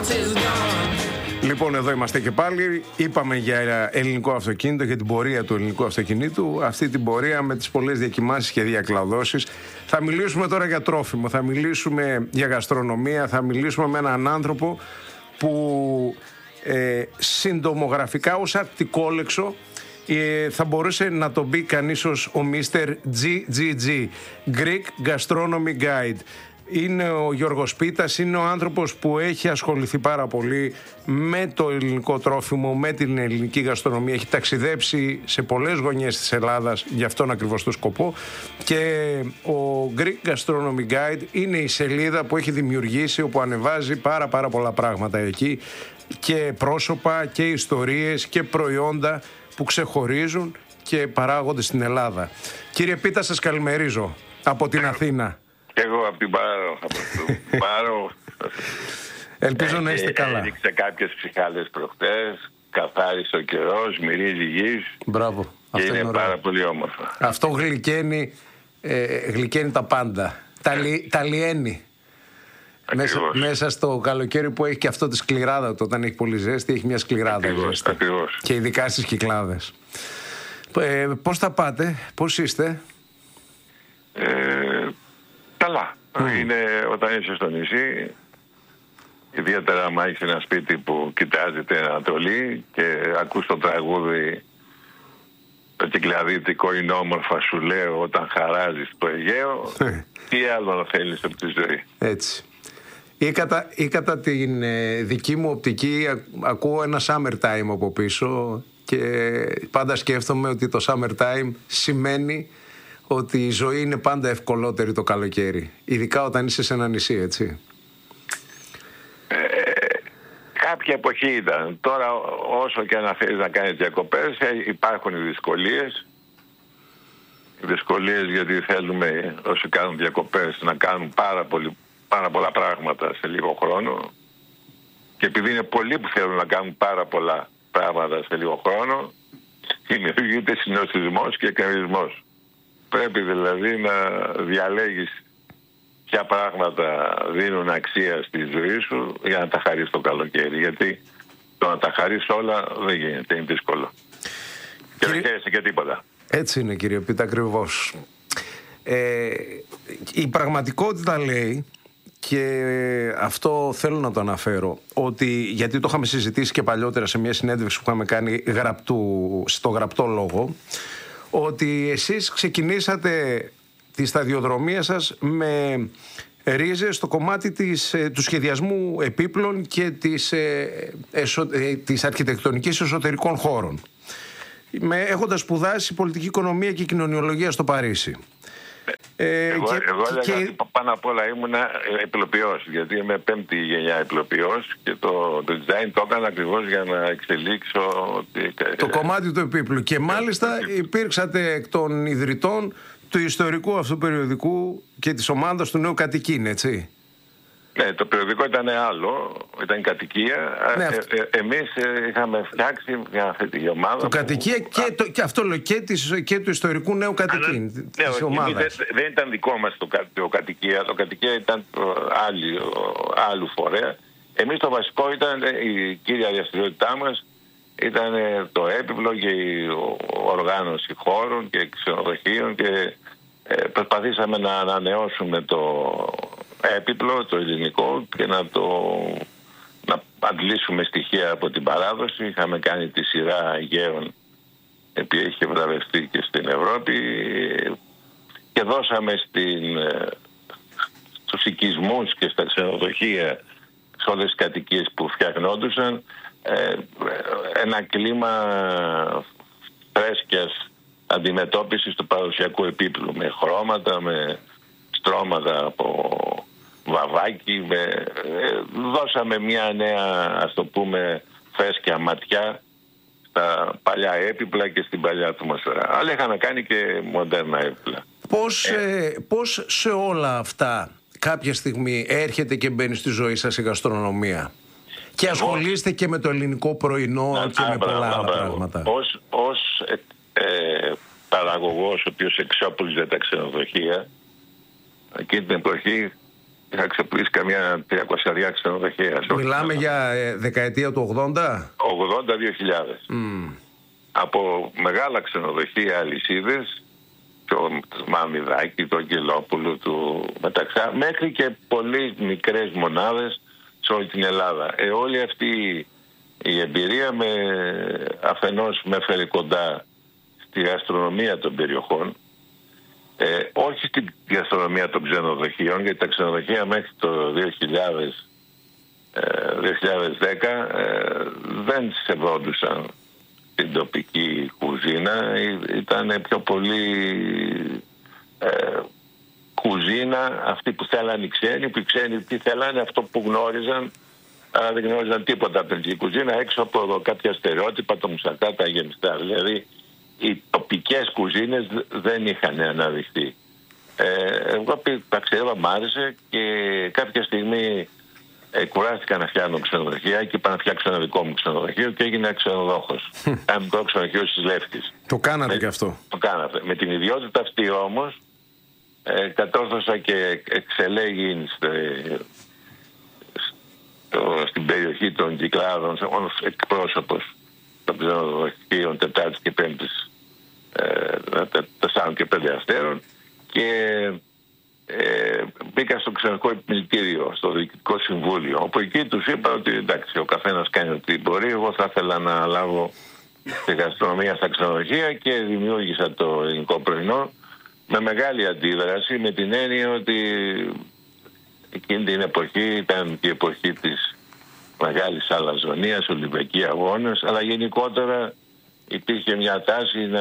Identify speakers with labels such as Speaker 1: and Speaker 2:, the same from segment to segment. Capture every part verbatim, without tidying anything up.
Speaker 1: Λοιπόν, εδώ είμαστε και πάλι. Είπαμε για ελληνικό αυτοκίνητο, για την πορεία του ελληνικού αυτοκινήτου. Αυτή την πορεία με τις πολλές διακυμάνσεις και διακλαδώσεις. Θα μιλήσουμε τώρα για τρόφιμο, θα μιλήσουμε για γαστρονομία, θα μιλήσουμε με έναν άνθρωπο που ε, συντομογραφικά ως ακτικόλεξο ε, θα μπορούσε να το μπει κανείς ως ο μίστερ τζι τζι τζι, Greek Gastronomy Guide. Είναι ο Γιώργος Πίτας, είναι ο άνθρωπος που έχει ασχοληθεί πάρα πολύ με το ελληνικό τρόφιμο, με την ελληνική γαστρονομία. Έχει ταξιδέψει σε πολλές γωνιές της Ελλάδας για αυτόν ακριβώς το σκοπό. Και ο Greek Gastronomy Guide είναι η σελίδα που έχει δημιουργήσει, όπου ανεβάζει πάρα πάρα πολλά πράγματα εκεί, και πρόσωπα και ιστορίες και προϊόντα που ξεχωρίζουν και παράγονται στην Ελλάδα. Κύριε Πίτα, σας καλημερίζω από την Αθήνα.
Speaker 2: Και εγώ από την Πάρο, από την Πάρο.
Speaker 1: Ελπίζω να είστε καλά.
Speaker 2: Έδειξε κάποιες ψυχάλες προχτές, καθάρισε ο καιρός, μυρίζει γης.
Speaker 1: Μπράβο.
Speaker 2: Και
Speaker 1: αυτό
Speaker 2: είναι,
Speaker 1: είναι
Speaker 2: πάρα πολύ όμορφα.
Speaker 1: Αυτό γλυκαίνει, ε, γλυκαίνει τα πάντα. Τα, λι, τα λιένει. Μέσα, μέσα στο καλοκαίρι που έχει και αυτό τη σκληράδα του, όταν έχει πολύ ζέστη, έχει μια σκληράδα.
Speaker 2: Ακριβώς, ακριβώς.
Speaker 1: Και ειδικά στις Κυκλάδες. Ε, πώς θα πάτε, πώς είστε?
Speaker 2: Ε, καλά. Mm. Είναι όταν είσαι στο νησί, ιδιαίτερα άμα έχεις ένα σπίτι που κοιτάζει την Ανατολή και ακούς το τραγούδι, το κυκλαδίτικο είναι όμορφα σου λέω όταν χαράζεις το Αιγαίο, τι άλλο να θέλεις από τη ζωή.
Speaker 1: Έτσι. Ή κατά, ή κατά την ε, δική μου οπτική α, ακούω ένα summertime από πίσω και πάντα σκέφτομαι ότι το summertime σημαίνει ότι η ζωή είναι πάντα ευκολότερη το καλοκαίρι. Ειδικά όταν είσαι σε ένα νησί, έτσι.
Speaker 2: Ε, κάποια εποχή ήταν. Τώρα όσο και αν θέλεις να κάνεις διακοπές, υπάρχουν οι δυσκολίες. Οι δυσκολίες γιατί θέλουμε όσοι κάνουν διακοπές να κάνουν πάρα, πολύ, πάρα πολλά πράγματα σε λίγο χρόνο. Και επειδή είναι πολλοί που θέλουν να κάνουν πάρα πολλά πράγματα σε λίγο χρόνο, δημιουργείται συνοστισμός και εκνευρισμός. Πρέπει δηλαδή να διαλέγεις ποια πράγματα δίνουν αξία στη ζωή σου για να τα χαρείς το καλοκαίρι. Γιατί το να τα χαρείς όλα δεν γίνεται, είναι δύσκολο. Και δεν χαίρεσαι και τίποτα.
Speaker 1: Έτσι είναι, κύριε Πίτα, ακριβώς. Ε, η πραγματικότητα λέει, και αυτό θέλω να το αναφέρω, ότι γιατί το είχαμε συζητήσει και παλιότερα σε μια συνέντευξη που είχαμε κάνει γραπτού, στο γραπτό λόγο, ότι εσείς ξεκινήσατε τη σταδιοδρομία σας με ρίζες στο κομμάτι της, του σχεδιασμού επίπλων και της, εσω, της αρχιτεκτονικής εσωτερικών χώρων, με, έχοντας σπουδάσει πολιτική οικονομία και κοινωνιολογία στο Παρίσι.
Speaker 2: Ε, εγώ και, εγώ έλεγα και... ότι πάνω απ' όλα ήμουν επιλοποιός, γιατί είμαι πέμπτη γενιά επιλοποιός και το, το design το έκανα ακριβώς για να εξελίξω
Speaker 1: το κομμάτι του επίπλου. Και μάλιστα υπήρξατε εκ των ιδρυτών του ιστορικού αυτού περιοδικού και της ομάδας του Νέου Κατοικήν, έτσι.
Speaker 2: Ναι, το περιοδικό ήταν άλλο, ήταν κατοικία. Ναι, ε, ε, εμείς ε, είχαμε φτιάξει μια θετική ομάδα.
Speaker 1: Το κατοικία που... και, το, και αυτό λέω και, της, και του ιστορικού Νέου Κατοικήν. Ναι, της ομάδας.
Speaker 2: Δεν, δεν ήταν δικό μας το, το κατοικία. Το κατοικία ήταν άλλη, άλλου φορέα. Εμείς το βασικό ήταν η κύρια δραστηριότητά μας. Ήταν το έπιπλο και η οργάνωση χώρων και ξενοδοχείων και ε, προσπαθήσαμε να ανανεώσουμε το έπιπλο, το ελληνικό, και να το να αντλήσουμε στοιχεία από την παράδοση. Είχαμε κάνει τη σειρά Αιγαίων, η οποία είχε βραβευτεί και στην Ευρώπη, και δώσαμε στην, στους οικισμούς και στα ξενοδοχεία, σε όλες τις κατοικίες που φτιαχνόντουσαν, ένα κλίμα φρέσκιας αντιμετώπισης του παραδοσιακού επίπλου, με χρώματα, με στρώματα από βαβάκι, με... δώσαμε μια νέα, ας το πούμε, φρέσκια ματιά στα παλιά έπιπλα και στην παλιά ατμόσφαιρα. Αλλά είχαμε κάνει και μοντέρνα έπιπλα.
Speaker 1: Πώς, ε... πώς σε όλα αυτά κάποια στιγμή έρχεται και μπαίνει στη ζωή σας η γαστρονομία και ασχολείστε και με το ελληνικό πρωινό να, και α, με πολλά άλλα πράγματα?
Speaker 2: Ως, ως ε, ε, παραγωγός ο οποίος εξόπλιζε τα ξενοδοχεία, εκείνη την εποχή είχα ξεπουλήσει καμιά τριακόσια ξενοδοχεία.
Speaker 1: Μιλάμε για ε, δεκαετία του ογδόντα.
Speaker 2: ογδόντα δύο χιλιάδες.
Speaker 1: Mm.
Speaker 2: Από μεγάλα ξενοδοχεία, αλυσίδες, το Μαμιδάκι, το Αγγελόπουλο, του Μεταξά, μέχρι και πολύ μικρές μονάδες σε όλη την Ελλάδα. Ε, όλη αυτή η εμπειρία με, αφενός με έφερε κοντά στη γαστρονομία των περιοχών, ε, όχι στην γαστρονομία των ξενοδοχείων, γιατί τα ξενοδοχεία μέχρι το δύο χιλιάδες, ε, δύο χιλιάδες δέκα ε, δεν σεβόντουσαν την τοπική κουζίνα, ήταν πιο πολύ ε, κουζίνα αυτή που θέλαν οι ξένοι, που οι ξένοι τι θέλανε, αυτό που γνώριζαν, αλλά δεν γνώριζαν τίποτα από την κουζίνα, έξω από εδώ κάποια στερεότυπα, το μουσακά, τα γεμιστά. Δηλαδή οι τοπικές κουζίνες δεν είχαν αναδειχθεί. Ε, εγώ ταξιδεύα, μ' άρεσε και κάποια στιγμή ε, κουράστηκα να φτιάχνω ξενοδοχεία και είπα να φτιάξω ένα δικό μου ξενοδοχείο και έγινα ξενοδόχος. Ένα μικρό ξενοδοχείο στις Λεύκης.
Speaker 1: Το κάνατε
Speaker 2: με,
Speaker 1: και αυτό.
Speaker 2: Το κάνατε. Με την ιδιότητα αυτή όμως ε, κατόρθωσα και εξελέγει στο, στο, στην περιοχή των Κυκλάδων ως εκπρόσωπος των ξενοδοχείων Τετάρτης και Πέμπτης ε, Τεσσάρων και Πέντε Αστέρων και ε, μπήκα στο ξενοδοχικό επιμελητήριο, στο διοικητικό συμβούλιο, όπου εκεί τους είπα ότι εντάξει, ο καθένας κάνει ό,τι μπορεί, εγώ θα ήθελα να λάβω τη γαστρονομία στα ξενοδοχεία και δημιούργησα το ελληνικό πρωινό με μεγάλη αντίδραση, με την έννοια ότι εκείνη την εποχή ήταν και η εποχή της μεγάλης αλαζονίας, ολυμπιακοί αγώνες, αλλά γενικότερα υπήρχε μια τάση να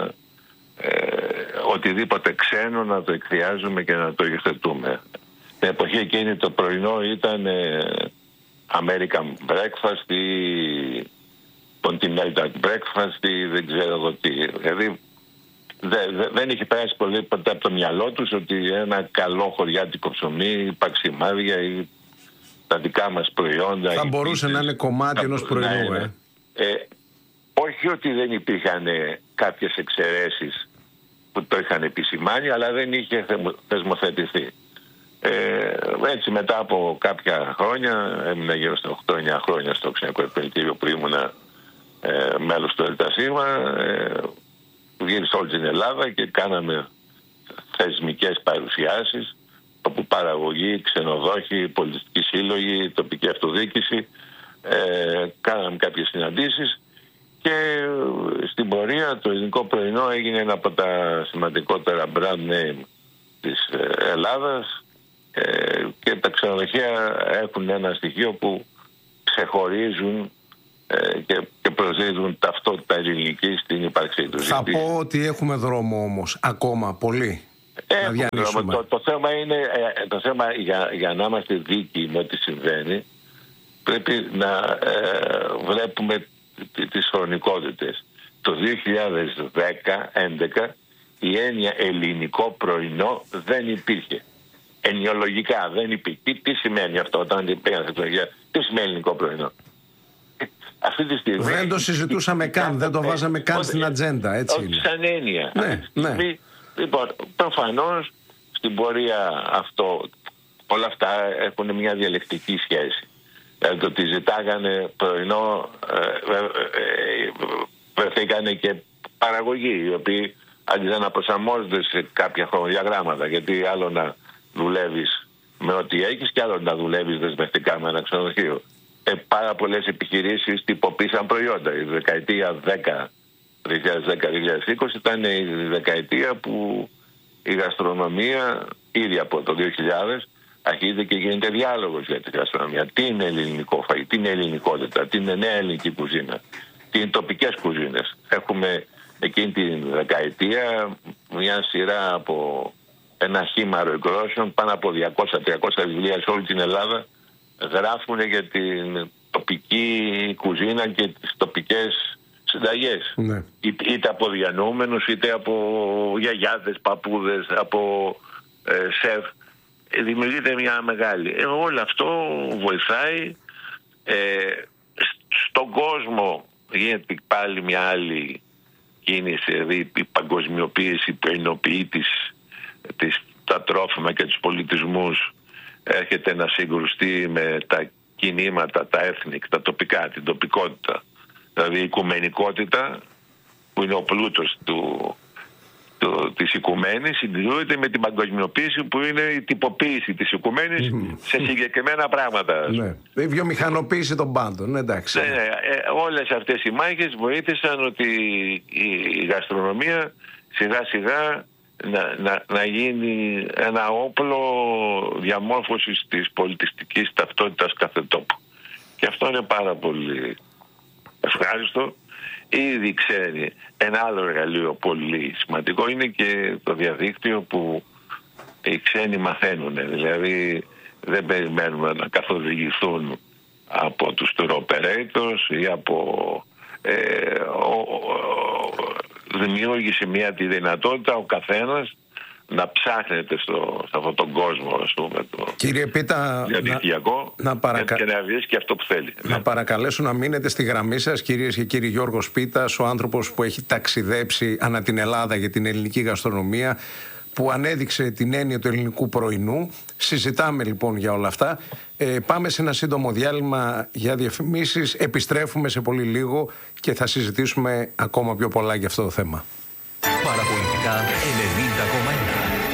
Speaker 2: ε, οτιδήποτε ξένο να το εκθιάζουμε και να το υιοθετούμε. Την εποχή εκείνη το πρωινό ήταν ε, American breakfast ή continental breakfast ή δεν ξέρω εγώ τι. Δηλαδή δε, δε, δεν είχε περάσει πολύ ποτέ από το μυαλό τους ότι ένα καλό χωριάτικο ψωμί, παξιμάδια ή τα δικά μας προϊόντα
Speaker 1: θα μπορούσε πίτες, να είναι κομμάτι ενός πρωινού. Ε.
Speaker 2: Ε, όχι ότι δεν υπήρχαν κάποιες εξαιρέσεις που το είχαν επισημάνει, αλλά δεν είχε θεσμοθετηθεί. Ε, έτσι μετά από κάποια χρόνια, έμεινα γύρω στα οκτώ εννιά χρόνια στο ξενοδοχικό επιμελητήριο που ήμουνα ε, μέλος του ΕΛΤΑ, ε, γύρισα όλη την Ελλάδα και κάναμε θεσμικές παρουσιάσεις όπου παραγωγή, ξενοδόχοι, πολιτιστικοί σύλλογοι, τοπική αυτοδιοίκηση, ε, κάναμε κάποιες συναντήσεις και στην πορεία το ελληνικό πρωινό έγινε ένα από τα σημαντικότερα brand name της Ελλάδας ε, και τα ξενοδοχεία έχουν ένα στοιχείο που ξεχωρίζουν ε, και, και προσδίδουν ταυτότητα ελληνική στην ύπαρξή τους.
Speaker 1: Θα πω ότι έχουμε δρόμο όμως ακόμα πολύ.
Speaker 2: Έχουμε δρόμο. Το, το θέμα είναι ε, το θέμα για, για να είμαστε δίκαιοι με ό,τι συμβαίνει πρέπει να ε, βλέπουμε τις χρονικότητες. Το δύο χιλιάδες δέκα έντεκα η έννοια ελληνικό πρωινό δεν υπήρχε. Ενοιολογικά δεν υπήρχε. Τι, τι σημαίνει αυτό όταν πήγαν στα εξωτερικά, τι σημαίνει ελληνικό πρωινό. Αυτή τη στιγμή
Speaker 1: δεν το συζητούσαμε καν, δεν το βάζαμε καν στην ατζέντα. Έτσι είναι.
Speaker 2: Σαν έννοια.
Speaker 1: Ναι, ναι.
Speaker 2: Λοιπόν, προφανώς στην πορεία αυτό όλα αυτά έχουν μια διαλεκτική σχέση. Δηλαδή το ότι ζητάγανε πρωινό βρεθήκανε και παραγωγοί οι οποίοι άρχισαν να προσαρμόζονται σε κάποια χρονοδιαγράμματα, γιατί άλλο να δουλεύεις με ό,τι έχεις και άλλο να δουλεύεις δεσμευτικά με ένα ξενοδοχείο. Ε, πάρα πολλές επιχειρήσεις τυποποίησαν προϊόντα. Η δεκαετία δέκα, δύο χιλιάδες δέκα δύο χιλιάδες είκοσι ήταν η δεκαετία που η γαστρονομία ήδη από το δύο χιλιάδες αρχίζει και γίνεται διάλογος για τη γαστρονομία. Τι είναι ελληνικό φαγητό, τι είναι ελληνικότητα, τι είναι νέα ελληνική κουζίνα, τι είναι τοπικές κουζίνες. Έχουμε εκείνη τη δεκαετία μια σειρά από ένα χήμαρο εκδόσεων, πάνω από διακόσια τριακόσια βιβλία σε όλη την Ελλάδα γράφουν για την τοπική κουζίνα και τις τοπικές συνταγές. Ναι. Είτε από διανοούμενους, είτε από γιαγιάδες, παππούδες, από ε, σεφ. Δημιουργείται μια μεγάλη. Ε, όλο αυτό βοηθάει. Ε, στον κόσμο γίνεται πάλι μια άλλη κίνηση, δηλαδή η παγκοσμιοποίηση που ενοποιεί τις, τις, τα τρόφιμα και τους πολιτισμούς έρχεται να συγκρουστεί με τα κινήματα, τα έθνικ, τα τοπικά, την τοπικότητα. Δηλαδή η οικουμενικότητα, που είναι ο πλούτος του, του, της οικουμένης, συντηρούνται με την παγκοσμιοποίηση, που είναι η τυποποίηση της οικουμένης mm. σε συγκεκριμένα πράγματα.
Speaker 1: Ναι. Η βιομηχανοποίηση των πάντων, εντάξει.
Speaker 2: Ναι, ναι. Ε, όλες αυτές οι μάχες βοήθησαν ότι η, η γαστρονομία σιγά σιγά να, να, να γίνει ένα όπλο διαμόρφωσης της πολιτιστικής ταυτότητας κάθε τόπου. Και αυτό είναι πάρα πολύ ευχάριστο. Ήδη ξέρει ένα άλλο εργαλείο πολύ σημαντικό, είναι και το διαδίκτυο, που οι ξένοι μαθαίνουν. Δηλαδή δεν περιμένουμε να καθοδηγηθούν από τους tour operators ή από... Ε, ο, ο, δημιούργησε μια τη δυνατότητα ο καθένας να ψάχνεται στο, σε αυτόν τον κόσμο, ας πούμε, το
Speaker 1: Κύριε Πίτα,
Speaker 2: διαδικτυακό,
Speaker 1: να, να παρακα...
Speaker 2: και να βρίσκει αυτό που θέλει.
Speaker 1: Να ναι. παρακαλέσω να μείνετε στη γραμμή σας, κυρίες και κύριοι. Γιώργος Πίτας, ο άνθρωπος που έχει ταξιδέψει ανά την Ελλάδα για την ελληνική γαστρονομία, που ανέδειξε την έννοια του ελληνικού πρωινού. Συζητάμε λοιπόν για όλα αυτά. Ε, πάμε σε ένα σύντομο διάλειμμα για διαφημίσεις. Επιστρέφουμε σε πολύ λίγο και θα συζητήσουμε ακόμα πιο πολλά για αυτό το θέμα.
Speaker 3: Παραπολιτικά ενενήντα κόμμα ένα.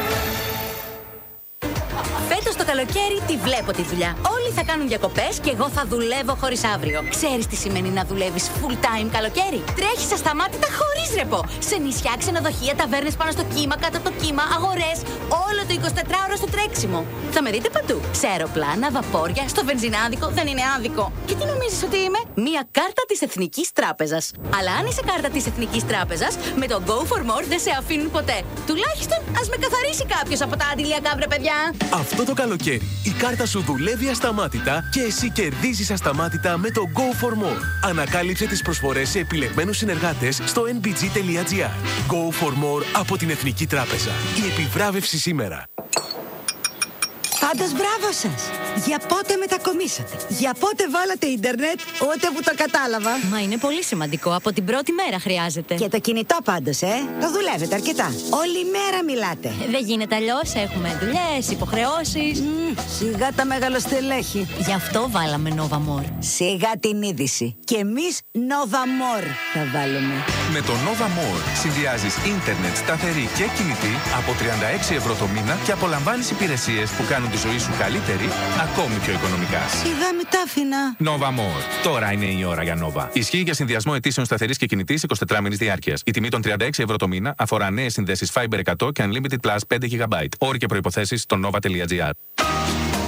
Speaker 4: Φέτος το καλοκαίρι τη βλέπω τη δουλειά. Όλοι θα κάνουν διακοπές και εγώ θα δουλεύω χωρίς αύριο. Ξέρεις τι σημαίνει να δουλεύεις full time καλοκαίρι? Τρέχεις ασταμάτητα χωρίς ρεπό. Σε νησιά, ξενοδοχεία, ταβέρνες πάνω στο κύμα, κάτω από το κύμα, αγορές. Όλο το εικοσιτετράωρο στο τρέξιμο. Θα με δείτε παντού. Σε αεροπλάνα, βαπόρια, στο βενζινάδικο. Δεν είναι άδικο. Και τι νομίζεις ότι είμαι? Μία κάρτα της Εθνικής Τράπεζας. Αλλά αν είσαι κάρτα της Εθνικής Τράπεζας, με το Go for More δεν σε αφήνουν ποτέ. Τουλάχιστον ας με καθαρίσει κάποιος από τα αντιλιακά, βρε παιδιά.
Speaker 3: Αυτό το καλοκαίρι η κάρτα σου δουλεύει ασταμάτητα και εσύ κερδίζεις ασταμάτητα με το Go for More. Ανακάλυψε τις προσφορές σε επιλεγμένους συνεργάτες στο εν μπι τζι τελεία τζι άρ. Go for More από την Εθνική Τράπεζα. Η επιβράβευση σήμερα.
Speaker 5: Πάντως μπράβο σας! Για πότε μετακομίσατε? Για πότε βάλατε ίντερνετ? Ούτε που το κατάλαβα.
Speaker 4: Μα είναι πολύ σημαντικό. Από την πρώτη μέρα χρειάζεται.
Speaker 5: Και το κινητό πάντως, ε! Το δουλεύετε αρκετά. Όλη μέρα μιλάτε.
Speaker 4: Δεν γίνεται αλλιώς. Έχουμε δουλειές, υποχρεώσεις.
Speaker 5: Mm, σιγά τα μεγαλοστελέχη.
Speaker 4: Γι' αυτό βάλαμε Nova More.
Speaker 5: Σιγά την είδηση. Και εμείς Nova More θα βάλουμε.
Speaker 6: Με το Nova More συνδυάζεις ίντερνετ σταθερή και κινητή από τριάντα έξι ευρώ το μήνα και απολαμβάνεις υπηρεσίες που κάνουν τη ζωή σου καλύτερη, ακόμη πιο οικονομικά.
Speaker 5: Σιγά με τα άφηνα.
Speaker 6: Nova More. Τώρα είναι η ώρα για Nova. Ισχύει για συνδυασμό αιτήσεων σταθερής και κινητής εικοσιτετράμηνης διάρκειας. Η τιμή των τριάντα έξι ευρώ το μήνα αφορά νέες συνδέσεις Fiber εκατό και Unlimited Plus πέντε γιγαμπάιτ. Όροι και προϋποθέσεις στο nova τελεία τζι άρ.